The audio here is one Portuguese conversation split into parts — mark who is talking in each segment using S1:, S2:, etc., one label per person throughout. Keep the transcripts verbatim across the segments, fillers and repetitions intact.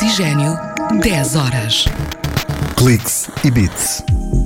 S1: Oxigênio, dez horas.
S2: Cliques e Beats.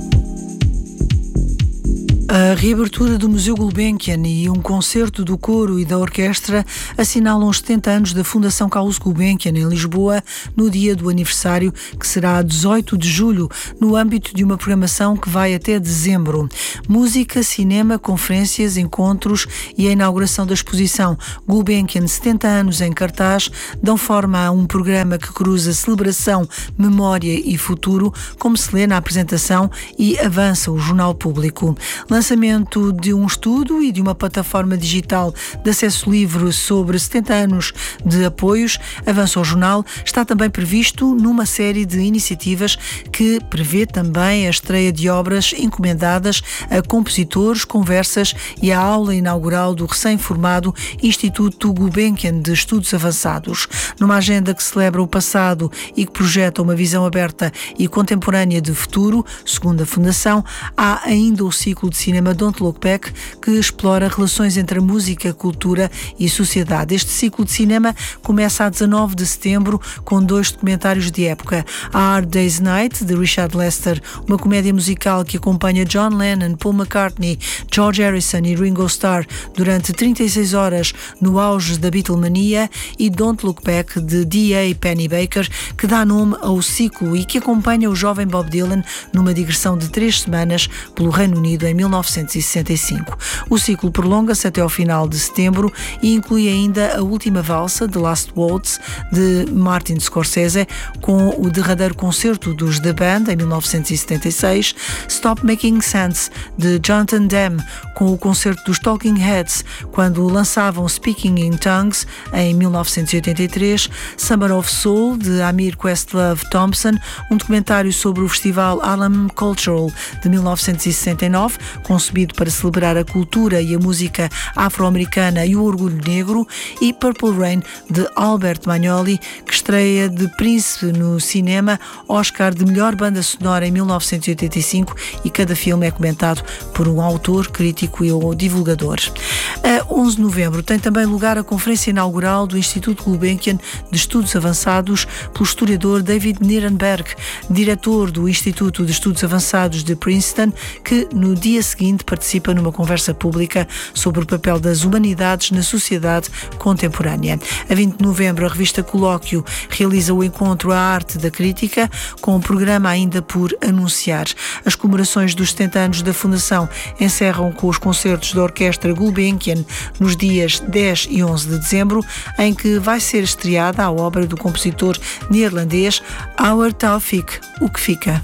S3: A reabertura do Museu Gulbenkian e um concerto do coro e da orquestra assinalam os setenta anos da Fundação Carlos Gulbenkian em Lisboa, no dia do aniversário, que será dezoito de julho, no âmbito de uma programação que vai até dezembro. Música, cinema, conferências, encontros e a inauguração da exposição Gulbenkian setenta anos em cartaz dão forma a um programa que cruza celebração, memória e futuro, como se lê na apresentação, e avança o Jornal Público. Lançamento de um estudo e de uma plataforma digital de acesso livre sobre setenta anos de apoios, avança o jornal, está também previsto numa série de iniciativas que prevê também a estreia de obras encomendadas a compositores, conversas e a aula inaugural do recém-formado Instituto Gulbenkian de Estudos Avançados. Numa agenda que celebra o passado e que projeta uma visão aberta e contemporânea de futuro, segundo a Fundação, há ainda o ciclo de cinema Don't Look Back, que explora relações entre a música, cultura e sociedade. Este ciclo de cinema começa a dezanove de setembro com dois documentários de época. A Hard Day's Night, de Richard Lester, uma comédia musical que acompanha John Lennon, Paul McCartney, George Harrison e Ringo Starr durante trinta e seis horas no auge da Beatlemania, e Don't Look Back, de D A Pennebaker, que dá nome ao ciclo e que acompanha o jovem Bob Dylan numa digressão de três semanas pelo Reino Unido em mil novecentos e sessenta e cinco. O ciclo prolonga-se até ao final de setembro e inclui ainda a última valsa, The Last Waltz, de Martin Scorsese, com o derradeiro concerto dos The Band, em mil novecentos e setenta e seis, Stop Making Sense, de Jonathan Demme, com o concerto dos Talking Heads, quando lançavam Speaking in Tongues, em mil novecentos e oitenta e três, Summer of Soul, de Amir Questlove Thompson, um documentário sobre o festival Harlem Cultural, de mil novecentos e sessenta e nove, concebido para celebrar a cultura e a música afro-americana e o orgulho negro, e Purple Rain, de Albert Magnoli, que estreia de Príncipe no cinema, Oscar de melhor banda sonora em mil novecentos e oitenta e cinco, e cada filme é comentado por um autor, crítico e ou divulgador. A onze de novembro tem também lugar a conferência inaugural do Instituto Gulbenkian de Estudos Avançados pelo historiador David Nirenberg, diretor do Instituto de Estudos Avançados de Princeton, que no dia seguinte participa numa conversa pública sobre o papel das humanidades na sociedade contemporânea. A vinte de novembro, a revista Colóquio realiza o encontro A Arte da Crítica, com um programa ainda por anunciar. As comemorações dos setenta anos da Fundação encerram com os concertos da Orquestra Gulbenkian nos dias dez e onze de dezembro, em que vai ser estreada a obra do compositor neerlandês Howard Taufik, O Que Fica.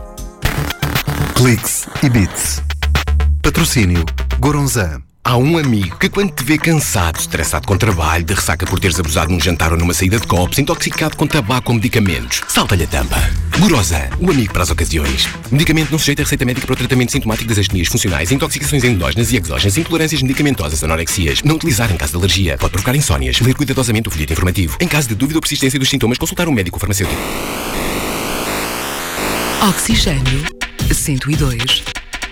S2: Cliques e Beats. Patrocínio Goronzan.
S4: Há um amigo que, quando te vê cansado, estressado com trabalho, de ressaca por teres abusado num jantar ou numa saída de copos, intoxicado com tabaco ou medicamentos, salta-lhe a tampa. Goronzan, o amigo para as ocasiões. Medicamento não sujeito a receita médica para o tratamento sintomático das astenias funcionais, intoxicações endógenas e exógenas, intolerâncias medicamentosas, anorexias. Não utilizar em caso de alergia. Pode provocar insónias. Ler cuidadosamente o folheto informativo. Em caso de dúvida ou persistência dos sintomas, consultar um médico ou farmacêutico.
S1: Oxigênio, cento e dois.